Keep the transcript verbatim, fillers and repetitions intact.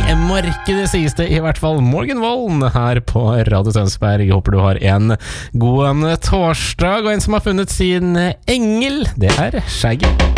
Marke, det sies det i hvert fall. Morgan Wallen her på Radio Tønsberg. Jeg håper du har en god torsdag, og en som har funnet sin engel, det er Shaggy.